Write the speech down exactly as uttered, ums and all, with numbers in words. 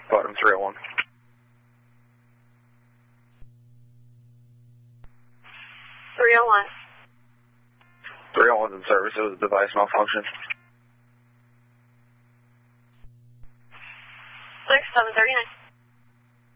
Bottom three oh one. three oh one. three oh one's in service. It was a device malfunction. six seven thirty-nine.